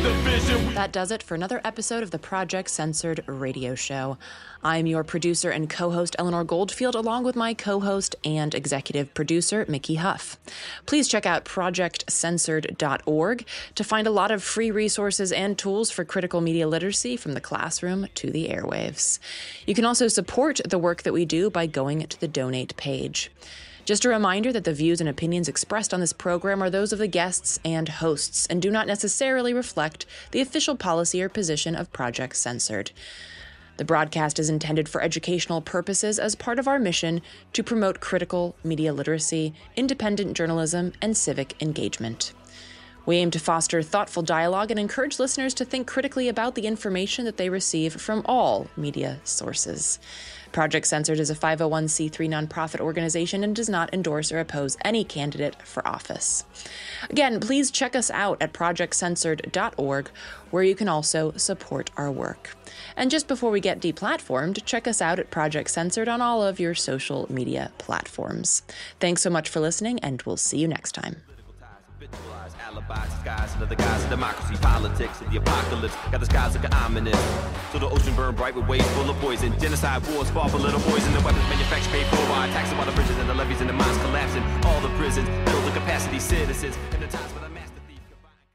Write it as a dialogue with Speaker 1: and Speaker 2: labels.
Speaker 1: the vision.
Speaker 2: That does it for another episode of the Project Censored radio show. I'm your producer and co-host, Eleanor Goldfield, along with my co-host and executive producer, Mickey Huff. Please check out projectcensored.org to find a lot of free resources and tools for critical media literacy from the classroom to the airwaves. You can also support the work that we do by going to the donate page. Just a reminder that the views and opinions expressed on this program are those of the guests and hosts and do not necessarily reflect the official policy or position of Project Censored. The broadcast is intended for educational purposes as part of our mission to promote critical media literacy, independent journalism, and civic engagement. We aim to foster thoughtful dialogue and encourage listeners to think critically about the information that they receive from all media sources. Project Censored is a 501c3 nonprofit organization and does not endorse or oppose any candidate for office. Again, please check us out at projectcensored.org, where you can also support our work. And just before we get deplatformed, check us out at Project Censored on all of your social media platforms. Thanks so much for listening, and we'll see you next time.
Speaker 3: Alibis, disguise another guise of democracy, politics of the apocalypse. Got the skies looking ominous. So the ocean burned bright with waves full of poison. Genocide wars fought for little boys, and the weapons manufactured paid for by taxing while the bridges and the levees and the mines collapsing. All the prisons build the capacity citizens. And the times